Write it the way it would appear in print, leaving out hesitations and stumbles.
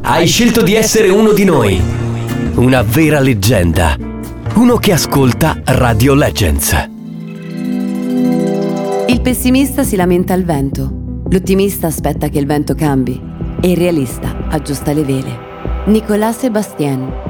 Hai scelto di essere uno di noi. Una vera leggenda. Uno che ascolta Radio Legends. Il pessimista si lamenta al vento. L'ottimista aspetta che il vento cambi. E il realista aggiusta le vele. Nicolas Sébastien.